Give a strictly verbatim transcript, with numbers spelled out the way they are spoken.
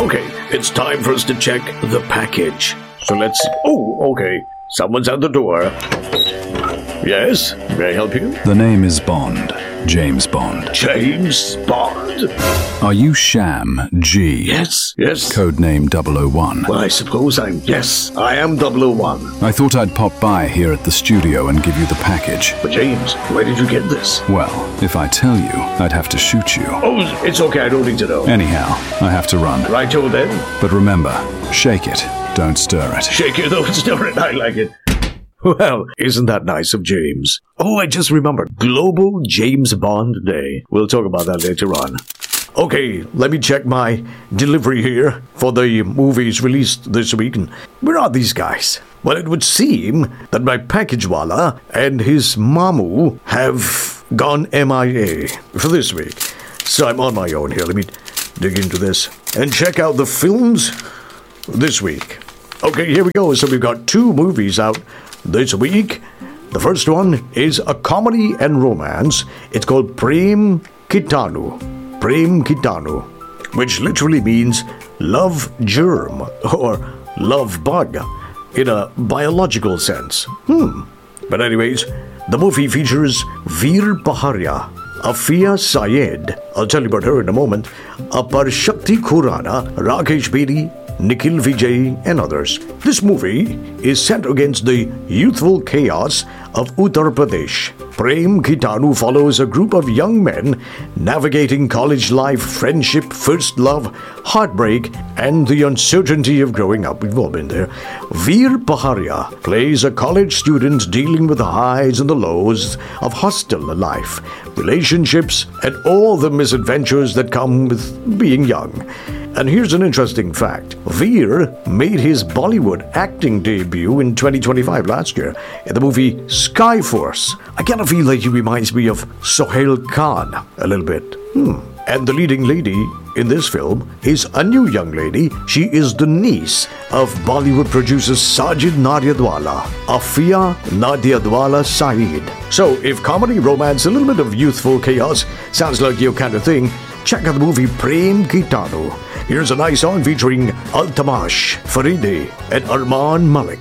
Okay, it's time for us to check the package. So let's... Oh, okay. Someone's at the door. Yes, may I help you? The name is Bond. James Bond. James Bond? Are you Sham G? Yes, yes. Codename double oh one. Well, I suppose I'm... Yes, I am double oh one. I thought I'd pop by here at the studio and give you the package. But James, where did you get this? Well, if I tell you, I'd have to shoot you. Oh, it's okay, I don't need to know. Anyhow, I have to run. Righto then. But remember, shake it, don't stir it. Shake it, don't stir it, I like it. Well, isn't that nice of James? Oh, I just remembered. Global James Bond Day. We'll talk about that later on. Okay, let me check my delivery here for the movies released this week. And where are these guys? Well, it would seem that my packagewala and his mamu have gone M I A for this week. So I'm on my own here. Let me dig into this and check out the films this week. Okay, here we go. So we've got two movies out this week. The first one is a comedy and romance. It's called Prem Kitanu. Prem Kitanu, which literally means love germ or love bug in a biological sense. Hmm. But anyways, the movie features Veer Paharia, Afia Syed, I'll tell you about her in a moment, Apar Shakti Khurana, Rakesh Bedi, Nikhil Vijay, and others. This movie is set against the youthful chaos of Uttar Pradesh. Prem Kitanu follows a group of young men navigating college life, friendship, first love, heartbreak, and the uncertainty of growing up. We've all been there. Veer Paharia plays a college student dealing with the highs and the lows of hostel life, relationships, and all the misadventures that come with being young. And here's an interesting fact. Veer made his Bollywood acting debut in twenty twenty-five, last year, in the movie Skyforce. I kind of feel like he reminds me of Sohail Khan a little bit. Hmm. And the leading lady in this film is a new young lady. She is the niece of Bollywood producer Sajid Nadiadwala, Afia Nadiadwala Saeed. So if comedy, romance, a little bit of youthful chaos sounds like your kind of thing, check out the movie Prem Kitanu. Here's a nice song featuring Altamash, Faride, and Arman Malik.